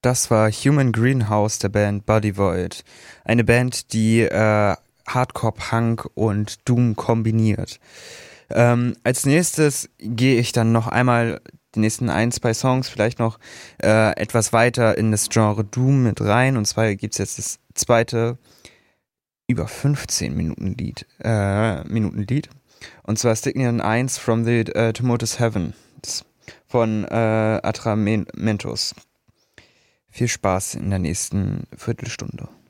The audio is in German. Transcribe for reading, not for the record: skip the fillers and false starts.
Das war Human Greenhouse der Band Body Void. Eine Band, die Hardcore, Punk und Doom kombiniert. Als nächstes gehe ich dann noch einmal die nächsten 1-2 Songs vielleicht noch etwas weiter in das Genre Doom mit rein. Und zwar gibt es jetzt das zweite über 15 Minuten Lied. Und zwar Stygian 1 from the Tumultuous Heaven von Atramentos. Viel Spaß in der nächsten Viertelstunde.